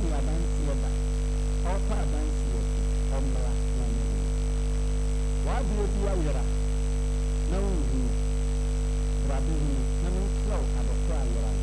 adanseɛ ba ɔpɛ adanseɛ ɔmmra na ne wo wadeɛ bi ayera na wonhunu brabe hunu na menkyerɛw adɔkɔ ayera